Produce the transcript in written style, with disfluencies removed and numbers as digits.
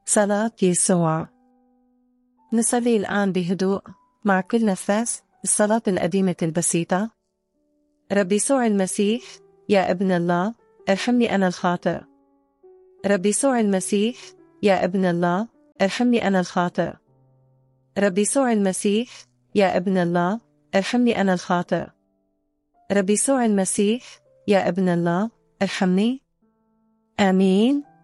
صلاة يسوع. نصلي الآن بهدوء مع كل نفس الصلاة القديمة البسيطة. رب يسوع المسيح يا ابن الله، ارحمني أنا الخاطئ. رب يسوع المسيح يا ابن الله، ارحمني أنا الخاطئ. رب يسوع المسيح يا ابن الله، ارحمني أنا الخاطئ. رب يسوع المسيح يا ابن الله، ارحمني. آمين.